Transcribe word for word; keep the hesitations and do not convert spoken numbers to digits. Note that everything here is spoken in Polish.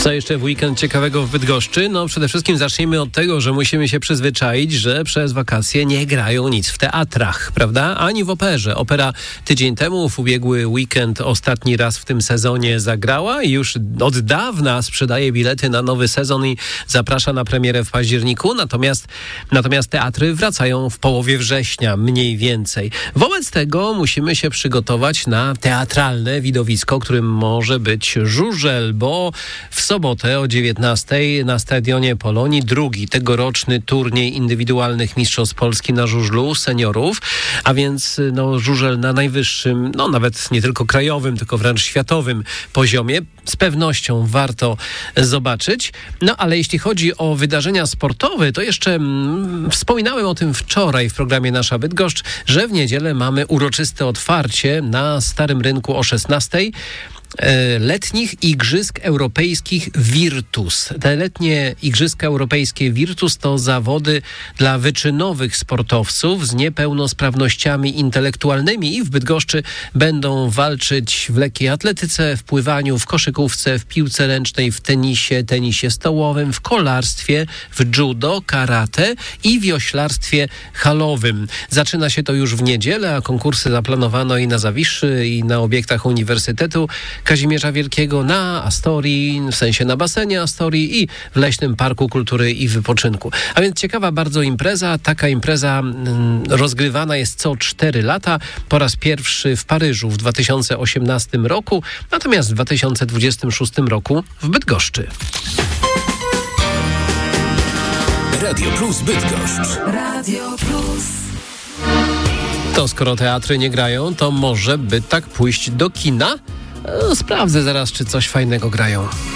Co jeszcze w weekend ciekawego w Bydgoszczy? No przede wszystkim zacznijmy od tego, że musimy się przyzwyczaić, że przez wakacje nie grają nic w teatrach, prawda? Ani w operze. Opera tydzień temu, w ubiegły weekend, ostatni raz w tym sezonie zagrała i już od dawna sprzedaje bilety na nowy sezon i zaprasza na premierę w październiku. Natomiast, natomiast teatry wracają w połowie września, mniej więcej. Wobec tego musimy się przygotować na teatralne widowisko, którym może być żużel, bo w sobotę o dziewiętnastej na Stadionie Polonii drugi tegoroczny turniej indywidualnych mistrzostw Polski na żużlu seniorów, a więc no, żużel na najwyższym, no nawet nie tylko krajowym, tylko wręcz światowym poziomie. Z pewnością warto zobaczyć. No ale jeśli chodzi o wydarzenia sportowe, to jeszcze mm, wspominałem o tym wczoraj w programie Nasza Bydgoszcz, że w niedzielę mamy uroczyste otwarcie na Starym Rynku o szesnastej. Letnich Igrzysk Europejskich Virtus. Te letnie Igrzyska Europejskie Virtus to zawody dla wyczynowych sportowców z niepełnosprawnościami intelektualnymi i w Bydgoszczy będą walczyć w lekkiej atletyce, w pływaniu, w koszykówce, w piłce ręcznej, w tenisie, tenisie stołowym, w kolarstwie, w judo, karate i wioślarstwie halowym. Zaczyna się to już w niedzielę, a konkursy zaplanowano i na Zawiszy, i na obiektach Uniwersytetu Kazimierza Wielkiego, na Astorii, w sensie na basenie Astorii i w Leśnym Parku Kultury i Wypoczynku. A więc ciekawa bardzo impreza. Taka impreza mm, rozgrywana jest co cztery lata. Po raz pierwszy w Paryżu w dwa tysiące osiemnastym roku, natomiast w dwa tysiące dwudziestym szóstym roku w Bydgoszczy. Radio Plus Bydgoszcz. Radio Plus. To skoro teatry nie grają, to może by tak pójść do kina? No, sprawdzę zaraz, czy coś fajnego grają.